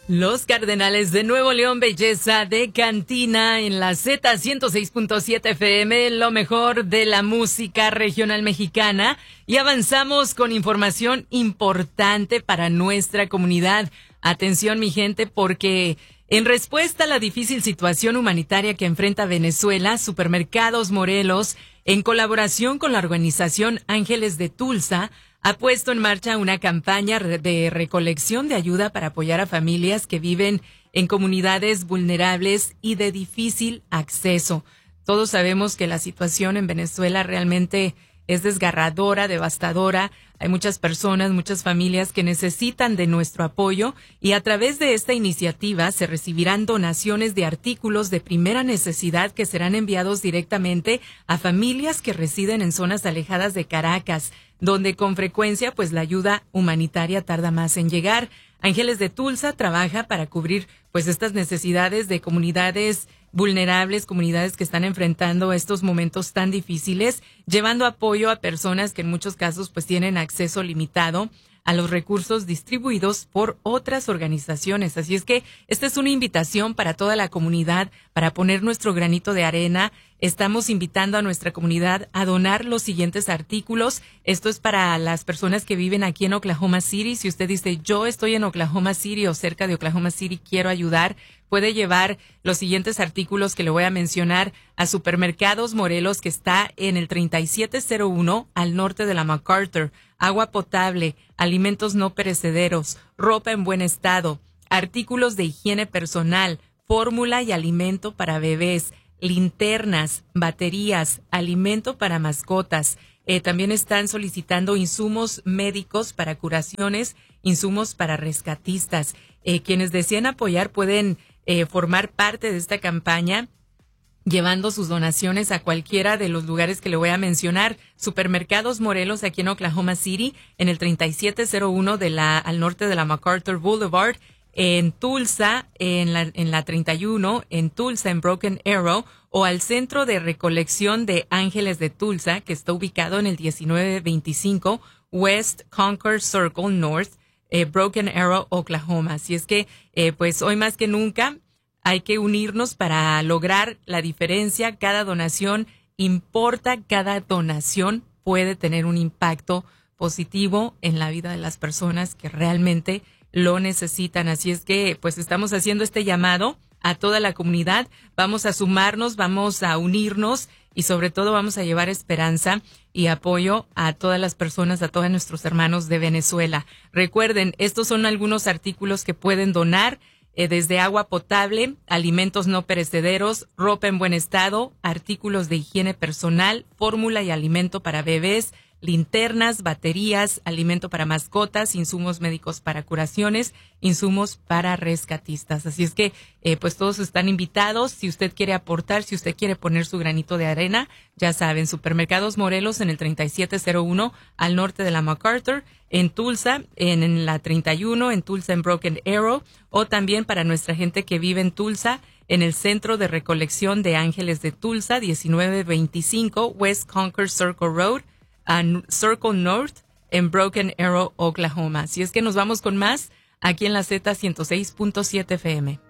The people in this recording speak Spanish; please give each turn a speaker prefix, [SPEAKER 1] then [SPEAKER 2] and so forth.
[SPEAKER 1] Los Cardenales de Nuevo León, belleza de cantina en la Z 106.7 FM, lo mejor de la música regional mexicana. Y avanzamos con información importante para nuestra comunidad. Atención, mi gente, porque en respuesta a la difícil situación humanitaria que enfrenta Venezuela, Supermercados Morelos, en colaboración con la organización Ángeles de Tulsa, ha puesto en marcha una campaña de recolección de ayuda para apoyar a familias que viven en comunidades vulnerables y de difícil acceso. Todos sabemos que la situación en Venezuela realmente es desgarradora, devastadora. Hay muchas personas, muchas familias que necesitan de nuestro apoyo y a través de esta iniciativa se recibirán donaciones de artículos de primera necesidad que serán enviados directamente a familias que residen en zonas alejadas de Caracas, donde con frecuencia pues la ayuda humanitaria tarda más en llegar. Ángeles de Tulsa trabaja para cubrir pues estas necesidades de comunidades vulnerables, comunidades que están enfrentando estos momentos tan difíciles, llevando apoyo a personas que en muchos casos pues tienen acceso limitado a los recursos distribuidos por otras organizaciones. Así es que esta es una invitación para toda la comunidad para poner nuestro granito de arena. Estamos invitando a nuestra comunidad a donar los siguientes artículos. Esto es para las personas que viven aquí en Oklahoma City. Si usted dice, yo estoy en Oklahoma City o cerca de Oklahoma City, quiero ayudar, puede llevar los siguientes artículos que le voy a mencionar a Supermercados Morelos, que está en el 3701 al norte de la MacArthur. Agua potable, alimentos no perecederos, ropa en buen estado, artículos de higiene personal, fórmula y alimento para bebés, linternas, baterías, alimento para mascotas. También están solicitando insumos médicos para curaciones, insumos para rescatistas. Quienes deseen apoyar pueden formar parte de esta campaña llevando sus donaciones a cualquiera de los lugares que le voy a mencionar. Supermercados Morelos aquí en Oklahoma City, en el 3701 al norte de la MacArthur Boulevard, en Tulsa, en la 31, en Tulsa, en Broken Arrow, o al Centro de Recolección de Ángeles de Tulsa, que está ubicado en el 1925 West Concord Circle North, Broken Arrow, Oklahoma. Así es que, pues hoy más que nunca, hay que unirnos para lograr la diferencia. Cada donación importa, cada donación puede tener un impacto positivo en la vida de las personas que realmente lo necesitan. Así es que, pues estamos haciendo este llamado a toda la comunidad. Vamos a sumarnos, vamos a unirnos y sobre todo vamos a llevar esperanza y apoyo a todas las personas, a todos nuestros hermanos de Venezuela. Recuerden, estos son algunos artículos que pueden donar. Desde agua potable, alimentos no perecederos, ropa en buen estado, artículos de higiene personal, fórmula y alimento para bebés, linternas, baterías, alimento para mascotas, insumos médicos para curaciones, insumos para rescatistas. Así es que, pues todos están invitados. Si usted quiere aportar, si usted quiere poner su granito de arena, ya saben, Supermercados Morelos en el 3701 al norte de la MacArthur, en Tulsa, en la 31, en Tulsa, en Broken Arrow, o también para nuestra gente que vive en Tulsa, en el Centro de Recolección de Ángeles de Tulsa, 1925 West Concord Circle Road, Circle North, en Broken Arrow, Oklahoma. Así es que nos vamos con más aquí en la Z 106.7 FM.